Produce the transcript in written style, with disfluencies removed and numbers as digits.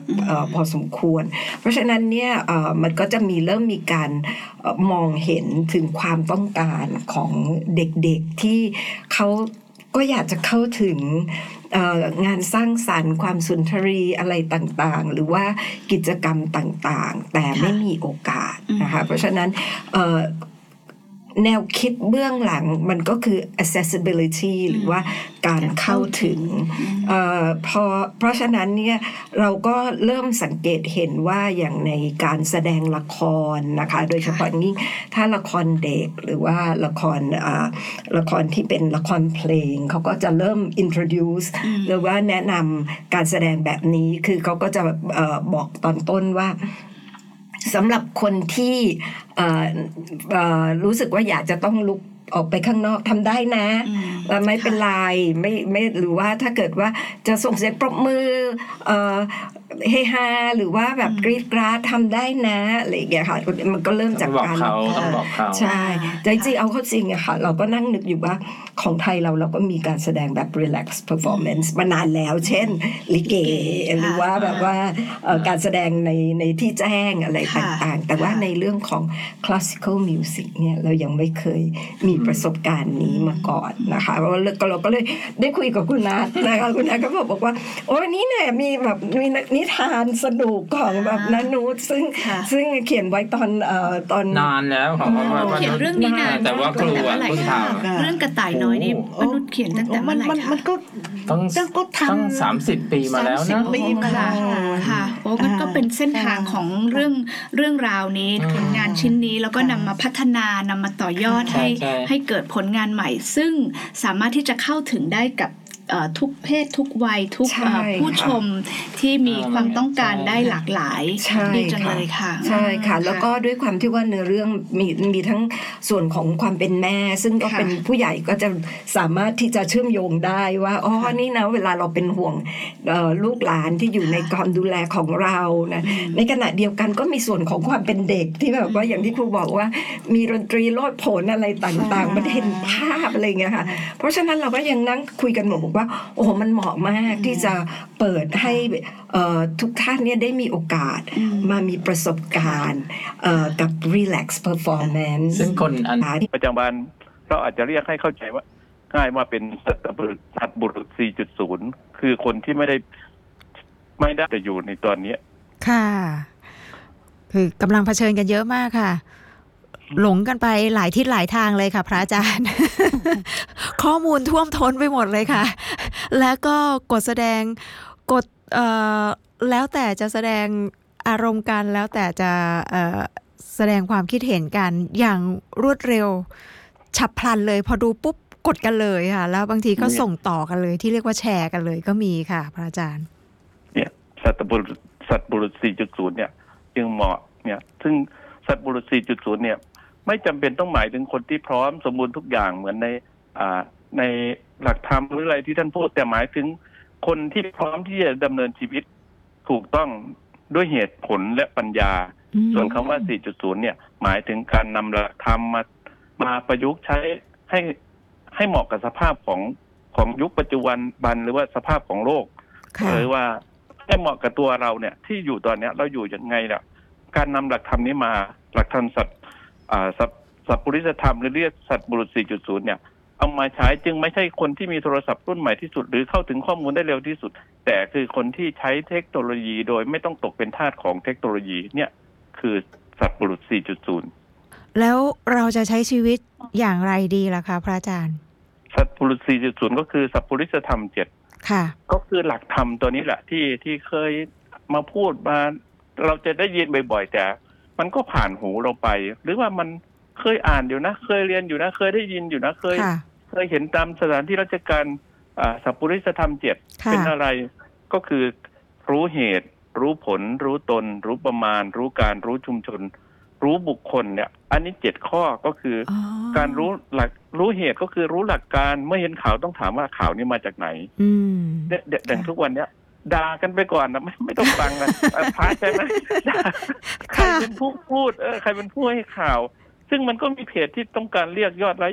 พอสมควรเพราะฉะนั้นเนี่ยมันก็จะเริ่มมีการมองเห็นถึงความต้องการของเด็กๆที่เขาก็อยากจะเข้าถึงงานสร้างสรรค์ความสุนทรีอะไรต่างๆหรือว่ากิจกรรมต่างๆแต่ไม่มีโอกาสนะคะเพราะฉะนั้นแนวคิดเบื้องหลังมันก็คือ accessibility หรือว่าการเข้าถึงเพราะฉะนั้นเนี่ยเราก็เริ่มสังเกตเห็นว่าอย่างในการแสดงละครนะคะโดยเฉพาะนี้ถ้าละครเด็กหรือว่าละครที่เป็นละครเพลงเขาก็จะเริ่ม introduce หรือว่าแนะนำการแสดงแบบนี้คือเขาก็จะบอกตอนต้นว่าสำหรับคนที่รู้สึกว่าอยากจะต้องลุกออกไปข้างนอกทำได้นะไม่เป็นไรไม่หรือว่าถ้าเกิดว่าจะส่งเสียงปรบมือเฮฮาหรือว่าแบบกรี๊ดกราดทำได้นะอะไรอย่างเงี้ยค่ะมันก็เริ่มจากการต้องบอกเขาใช่แต่จริงๆเอาเข้าจริงอะค่ะเราก็นั่งนึกอยู่ว่าของไทยเราก็มีการแสดงแบบ relax performance มานานแล้วเช่นลิเกหรือว่าแบบว่าการแสดงในที่แจ้งอะไรต่างๆแต่ว่าในเรื่องของ classical music เนี่ยเรายังไม่เคยมีประสบการณ์นี้มาก่อนนะคะเราก็เลยได้คุยกับคุณนัทนะคะคุณนัทก็บอกว่าโอ้นี่เนี่ยมีแบบมีนิทานสนุกของแบบนานุชซึ่งเขียนไว้ตอนนานแล้วของเขียนเรื่องนี้นานแต่ว่าครูอ่ะคุณถามเรื่องกระต่ายน้อยนี่มนุษย์เขียนตั้งแต่เมื่อไหร่มันก็ตั้ง30 ปีมาแล้วนะ 30 ปีมาแล้วค่ะโอ้ก็เป็นเส้นทางของเรื่องราวนี้ผลงานชิ้นนี้แล้วก็นำมาพัฒนานำมาต่อยอดให้เกิดผลงานใหม่ซึ่งสามารถที่จะเข้าถึงได้กับทุกเพศทุกวัยทุกผู้ชมที่มีความต้องการได้หลากหลายดีจังเลยค่ะใช่ค่ะแล้วก็ด้วยความที่ว่าเนื้อเรื่องมีทั้งส่วนของความเป็นแม่ซึ่งก็เป็นผู้ใหญ่ก็จะสามารถที่จะเชื่อมโยงได้ว่าอ๋อนี่นะเวลาเราเป็นห่วงลูกหลานที่อยู่ในความดูแลของเรานะในขณะเดียวกันก็มีส่วนของความเป็นเด็กที่แบบว่าอย่างที่ครูบอกว่ามีดนตรีโลดโผนอะไรต่างๆมันเห็นภาพอะไรอย่างเงี้ยค่ะเพราะฉะนั้นเราก็ยังนั่งคุยกันบอกว่าโอ้มันเหมาะมากที่จะเปิดให้ทุกท่านเนี่ยได้มีโอกาสมามีประสบการณ์กับ relax performance ซึ่งคนประจำวันเราอาจจะเรียกให้เข้าใจว่าง่ายว่าเป็นสัตบุรุษ 4.0 คือคนที่ไม่ได้จะอยู่ในตอนนี้ค่ะคือกำลังเผชิญกันเยอะมากค่ะหลงกันไปหลายทิศหลายทางเลยค่ะพระอาจารย์ ข้อมูลท่วมท้นไปหมดเลยค่ะแล้วก็กดแสดงแล้วแต่จะแสดงอารมณ์กันแล้วแต่จะแสดงความคิดเห็นกันอย่างรวดเร็วฉับพลันเลยพอดูปุ๊บกดกันเลยค่ะแล้วบางทีก็ส่งต่อกันเลยที่เรียกว่าแชร์กันเลยก็มีค่ะพระอาจารย์เนี่ยสัตบุรุษ 4.0 เนี่ยจึงเหมาะเนี่ยซึ่งสัตบุรุษ 4.0 เนี่ยไม่จำเป็นต้องหมายถึงคนที่พร้อมสมบูรณ์ทุกอย่างเหมือนในหลักธรรมหรืออะไรที่ท่านพูดแต่หมายถึงคนที่พร้อมที่จะดำเนินชีวิตถูกต้องด้วยเหตุผลและปัญญาส่วนคำว่า 4.0 เนี่ยหมายถึงการนำหลักธรรมมาประยุกต์ใช้ให้เหมาะกับสภาพของยุคปัจจุบันหรือว่าสภาพของโลกหรือว่าให้เหมาะกับตัวเราเนี่ยที่อยู่ตอนนี้เราอยู่ยังไงล่ะการนำหลักธรรมนี้มาหลักธรรมสัพพุริสธรรมหรือเรียกสัตบุรุษ 4.0 เนี่ยเอามาใช้จึงไม่ใช่คนที่มีโทรศัพท์รุ่นใหม่ที่สุดหรือเข้าถึงข้อมูลได้เร็วที่สุดแต่คือคนที่ใช้เทคโนโลยีโดยไม่ต้องตกเป็นทาสของเทคโนโลยีเนี่ยคือสัตบุรุษ 4.0 แล้วเราจะใช้ชีวิตอย่างไรดีล่ะคะพระอาจารย์สัตบุรุษ 4.0 ก็คือสัพพุริสธรรม 7 ค่ะก็คือหลักธรรมตัวนี้แหละที่เคยมาพูดมาเราจะได้ยินบ่อยๆแต่มันก็ผ่านหูเราไปหรือว่ามันเคยอ่านอยู่นะเคยเรียนอยู่นะเคยได้ยินอยู่นะเคยเห็นตามสถานที่ราชการสัพพุริสธรรม 7เป็นอะไรก็คือรู้เหตุรู้ผลรู้ตนรู้ประมาณรู้การรู้ชุมชนรู้บุคคลเนี่ยอันนี้7ข้อก็คือการรู้เหตุก็คือรู้หลักการเมื่อเห็นข่าวต้องถามว่าข่าวนี้มาจากไหนเด็กทุกวันเนี้ยด่ากันไปก่อนนะไม่ต้องฟังนะพาใช่ไหมใครเป็นผู้พูดใครเป็นผู้ให้ข่าวซึ่งมันก็มีเพจที่ต้องการเรียกยอดไลค์